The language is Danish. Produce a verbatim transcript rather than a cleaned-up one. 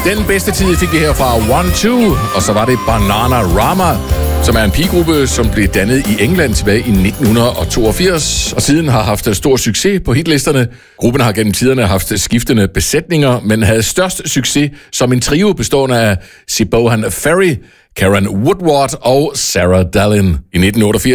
Den bedste tid fik vi her fra One Two, og så var det Bananarama, som er en pigegruppe, som blev dannet i England tilbage i nitten toogfirs, og siden har haft stor succes på hitlisterne. Gruppen har gennem tiderne haft skiftende besætninger, men havde størst succes som en trio bestående af Siobhan Ferry, Karen Woodward og Sarah Dallin. I nitten otteogfirs